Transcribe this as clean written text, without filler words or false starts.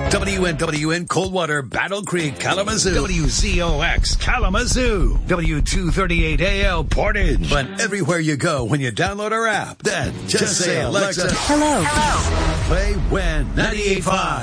WNWN Coldwater, Battle Creek, Kalamazoo. WZOX, Kalamazoo. W238AL, Portage. But everywhere you go when you download our app, then just say, Alexa, Hello. play When 98.5.